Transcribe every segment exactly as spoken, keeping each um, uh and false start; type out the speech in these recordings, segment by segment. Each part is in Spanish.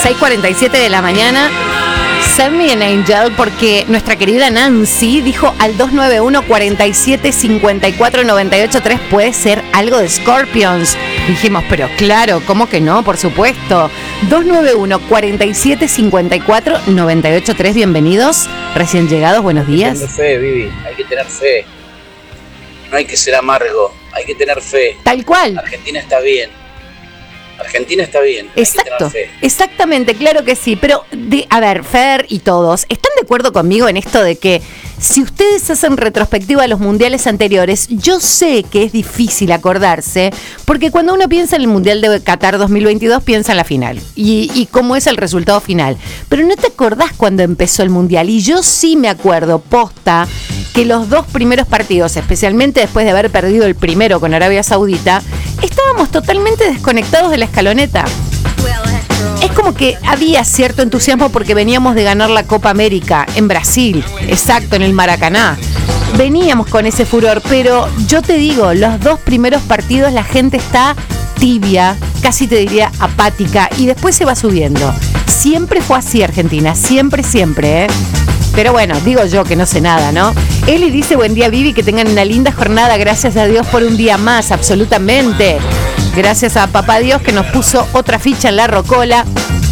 seis cuarenta y siete de la mañana. Send me an angel, porque nuestra querida Nancy dijo al dos nueve uno, cuarenta y siete, cincuenta y cuatro, noventa y ocho tres puede ser algo de Scorpions. Dijimos, pero claro, ¿cómo que no? Por supuesto. dos nueve uno, cuarenta y siete, cincuenta y cuatro, noventa y ocho tres, bienvenidos, recién llegados, buenos días. Hay que tener fe, Vivi, hay que tener fe. No hay que ser amargo, hay que tener fe. Tal cual. Argentina está bien. Argentina está bien. Exacto, exactamente, claro que sí. Pero, de, a ver, Fer y todos, ¿están de acuerdo conmigo en esto de que si ustedes hacen retrospectiva a los mundiales anteriores, yo sé que es difícil acordarse, porque cuando uno piensa en el Mundial de Qatar dos mil veintidós, piensa en la final y, y cómo es el resultado final. Pero no te acordás cuando empezó el Mundial. Y yo sí me acuerdo, posta, que los dos primeros partidos, especialmente después de haber perdido el primero con Arabia Saudita, estábamos totalmente desconectados de la escaloneta. Es como que había cierto entusiasmo porque veníamos de ganar la Copa América en Brasil, exacto, en el Maracaná. Veníamos con ese furor, pero yo te digo, los dos primeros partidos la gente está tibia, casi te diría apática, y después se va subiendo. Siempre fue así Argentina, siempre, siempre, ¿eh? Pero bueno, digo yo que no sé nada, ¿no? Eli dice, buen día, Vivi, que tengan una linda jornada, gracias a Dios por un día más, absolutamente. Gracias a papá Dios que nos puso otra ficha en la rocola.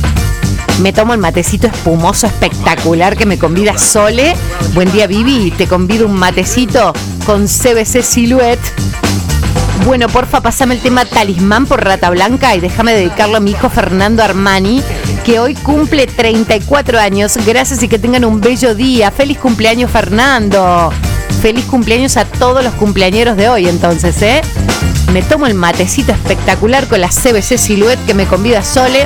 Me tomo el matecito espumoso espectacular que me convida Sole. Buen día, Vivi, te convido un matecito con C B C Silhouette. Bueno, porfa, pasame el tema Talismán por Rata Blanca y déjame dedicarlo a mi hijo Fernando Armani, que hoy cumple treinta y cuatro años. Gracias y que tengan un bello día. Feliz cumpleaños, Fernando. Feliz cumpleaños a todos los cumpleañeros de hoy, entonces, ¿eh? Me tomo el matecito espectacular con la C B C Silhouette que me convida Sole.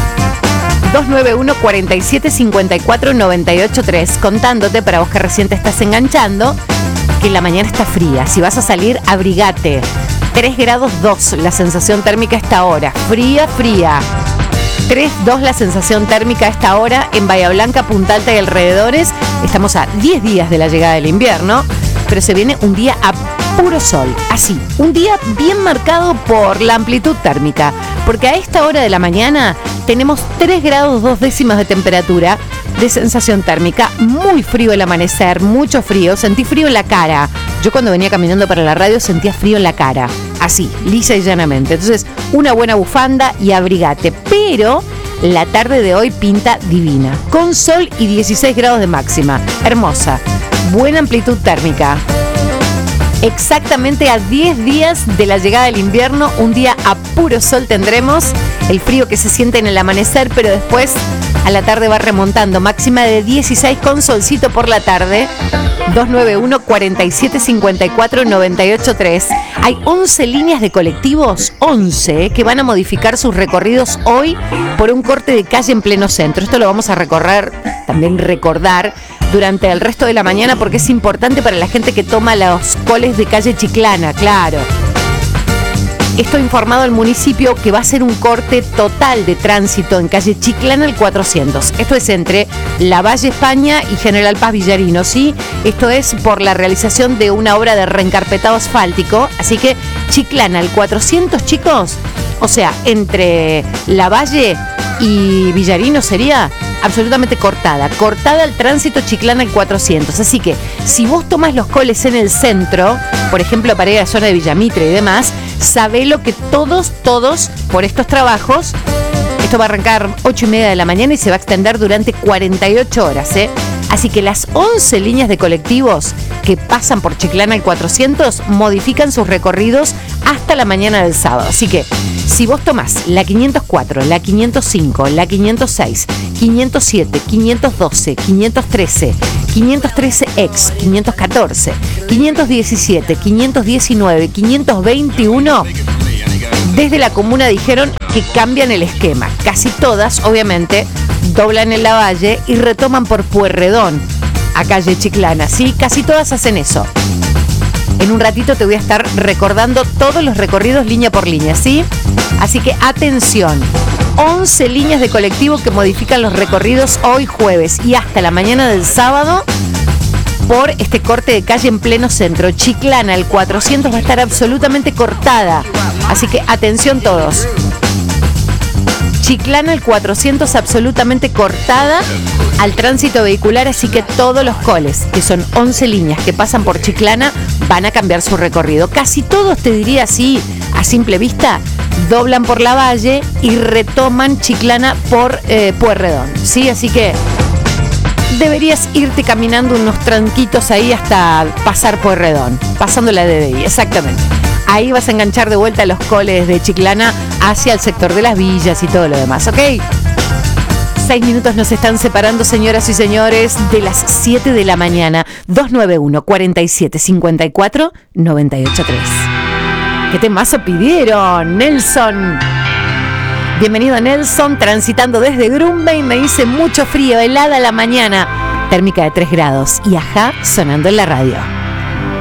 dos nueve uno, cuarenta y siete, cincuenta y cuatro, noventa y ocho tres. Contándote, para vos que recién te estás enganchando, que la mañana está fría. Si vas a salir, abrigate. tres grados dos la sensación térmica a esta hora. Fría, fría. tres dos la sensación térmica a esta hora en Bahía Blanca, Punta Alta y alrededores. Estamos a diez días de la llegada del invierno, pero se viene un día a puro sol. Así, un día bien marcado por la amplitud térmica, porque a esta hora de la mañana tenemos tres grados dos décimas de temperatura de sensación térmica. Muy frío el amanecer, mucho frío. Sentí frío en la cara. Yo cuando venía caminando para la radio sentía frío en la cara. Así, lisa y llanamente. Entonces, una buena bufanda y abrigate. Pero la tarde de hoy pinta divina, con sol y dieciséis grados de máxima. Hermosa. Buena amplitud térmica. Exactamente a diez días de la llegada del invierno, un día a puro sol tendremos. El frío que se siente en el amanecer, pero después a la tarde va remontando. Máxima de dieciséis con solcito por la tarde. dos nueve uno, cuarenta y siete, cincuenta y cuatro, noventa y ocho tres. Hay once líneas de colectivos, once, que van a modificar sus recorridos hoy por un corte de calle en pleno centro. Esto lo vamos a recorrer, también recordar, durante el resto de la mañana, porque es importante para la gente que toma los coles de calle Chiclana, claro. Esto ha informado el municipio que va a ser un corte total de tránsito en calle Chiclana al cuatrocientos. Esto es entre La Valle España y General Paz Villarino, ¿sí? Esto es por la realización de una obra de reencarpetado asfáltico. Así que Chiclana al cuatrocientos, chicos, o sea, entre La Valle y Villarino sería absolutamente cortada, cortada el tránsito Chiclana al cuatrocientos. Así que si vos tomás los coles en el centro, por ejemplo para ir a la zona de Villamitre y demás, sabelo que todos, todos por estos trabajos, esto va a arrancar ocho y media de la mañana y se va a extender durante cuarenta y ocho horas, ¿eh? Así que las once líneas de colectivos que pasan por Chiclana al cuatrocientos modifican sus recorridos hasta la mañana del sábado. Así que si vos tomás la quinientos cuatro, la quinientos cinco, la quinientos seis, quinientos siete, quinientos doce, quinientos trece, quinientos trece X, quinientos catorce, quinientos diecisiete, quinientos diecinueve, quinientos veintiuno, desde la comuna dijeron que cambian el esquema. Casi todas, obviamente, doblan en La Valle y retoman por Pueyrredón a calle Chiclana, ¿sí? Casi todas hacen eso. En un ratito te voy a estar recordando todos los recorridos línea por línea, ¿sí? Así que atención, once líneas de colectivo que modifican los recorridos hoy jueves y hasta la mañana del sábado por este corte de calle en pleno centro. Chiclana, el cuatrocientos va a estar absolutamente cortada, así que atención todos. Chiclana el cuatrocientos absolutamente cortada al tránsito vehicular, así que todos los coles, que son once líneas que pasan por Chiclana, van a cambiar su recorrido. Casi todos, te diría así, a simple vista, doblan por la Valle y retoman Chiclana por eh, Pueyrredón, ¿sí? Así que deberías irte caminando unos tranquitos ahí hasta pasar Pueyrredón, pasando la D D I, exactamente. Ahí vas a enganchar de vuelta los coles de Chiclana hacia el sector de las villas y todo lo demás, ¿ok? Seis minutos nos están separando, señoras y señores, de las siete de la mañana. dos nueve uno, cuatro siete, cinco cuatro, nueve ocho tres. ¿Qué temazo pidieron, Nelson? Bienvenido, Nelson, transitando desde Grumbein. Me dice mucho frío, helada la mañana. Térmica de tres grados. Y ajá, sonando en la radio.